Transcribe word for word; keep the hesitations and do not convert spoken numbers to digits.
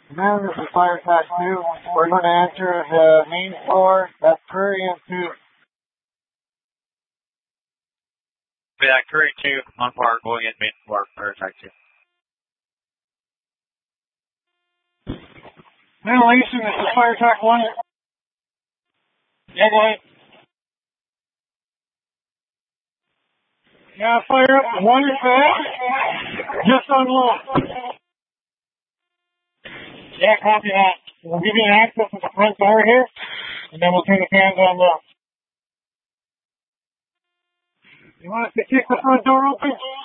Now this is Fire Attack two. We're going to enter the main floor. That's Curry and two. Yeah, Curry two, on par, going in main floor, Fire Attack two. Ventilation, this is Fire Attack one. Yeah, go ahead. Yeah, fire up one fast. Just on low. Yeah, copy that. We'll give you an access to the front door here, and then we'll turn the fans on low. You want us to kick the front door open?